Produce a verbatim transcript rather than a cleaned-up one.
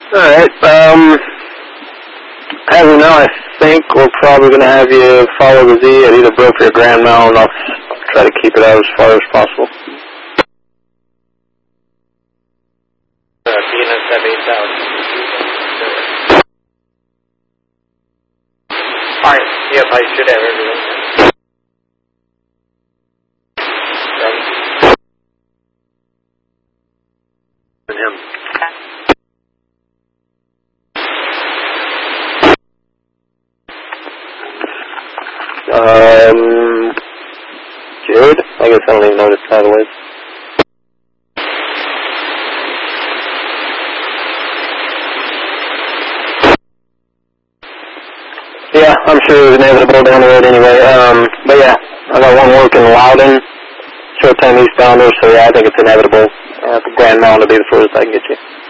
Alright, um, as of now, I think we're probably going to have you follow the Z at either Broke or Grand Mound, and I'll try to keep it out as far as possible. Uh, B N S seventy thousand. Alright, yep, I should have everything. And him. Um, Jared? I guess I don't even know what his title is. Yeah, I'm sure it was inevitable down the road anyway. Um, but yeah, I got one working Loudon, short time eastbounder, so yeah, I think it's inevitable. Uh, the Grand Mound will be the furthest I can get you.